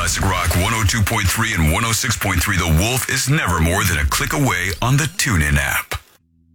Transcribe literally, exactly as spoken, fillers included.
Classic Rock one oh two point three and one oh six point three The Wolf is never more than a click away on the TuneIn app.